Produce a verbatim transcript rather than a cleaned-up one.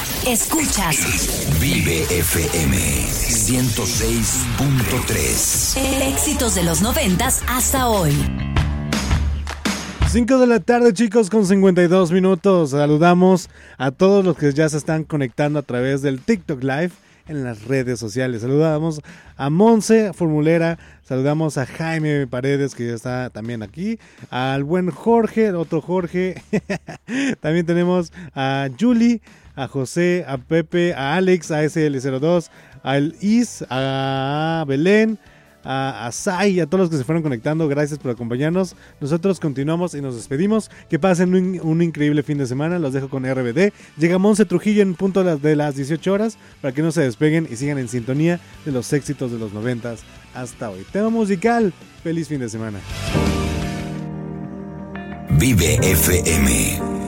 Escuchas Vive F M ciento seis punto tres. Éxitos de los noventas hasta hoy. cinco de la tarde, chicos, con cincuenta y dos minutos. Saludamos a todos los que ya se están conectando a través del TikTok Live en las redes sociales. Saludamos a Monse Formulera, saludamos a Jaime Paredes, que ya está también aquí, al buen Jorge, otro Jorge. También tenemos a Julie, a José, a Pepe, a Alex, a S L cero dos, al Is, a Belén, a, a Sai, a todos los que se fueron conectando. Gracias por acompañarnos. Nosotros continuamos y nos despedimos. Que pasen un, un increíble fin de semana. Los dejo con R B D. Llega Monse Trujillo en punto de las, de las dieciocho horas para que no se despeguen y sigan en sintonía de los éxitos de los noventas hasta hoy. Tema musical. Feliz fin de semana. Vive F M.